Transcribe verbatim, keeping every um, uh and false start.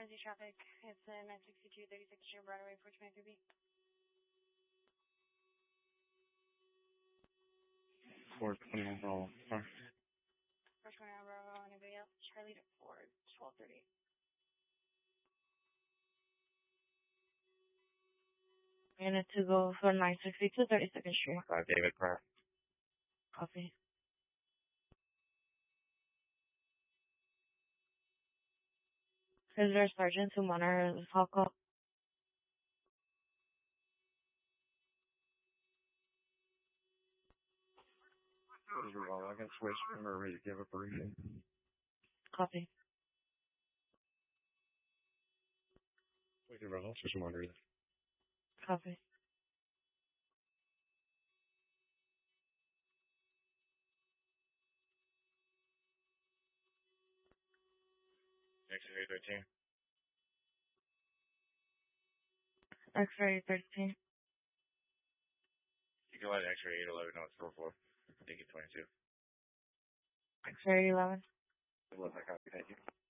Busy traffic. It's the nine sixty-two thirty-second Street Broadway four twenty-three B. four twenty-one Bravo. Sorry. four twenty-one Bravo. Anybody else? Charlie to Ford. twelve thirty. Unit to go for nine sixty-two thirty-second Street. Five David Pratt. Copy. Is there a sergeant to monitor this call call? Overall, I can switch from or ready to give a briefing. Copy. We can run officers monitor this. Copy. X-ray thirteen. X-ray thirteen. You can let X-ray eight eleven know it's four four. Take it twenty-two. X-ray eleven. Thank you.